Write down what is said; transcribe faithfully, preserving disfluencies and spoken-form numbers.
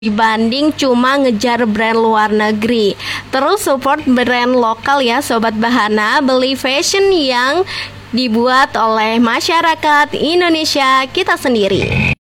dibanding cuma ngejar brand luar negeri. Terus support brand lokal ya Sobat Bahana, beli fashion yang dibuat oleh masyarakat Indonesia kita sendiri.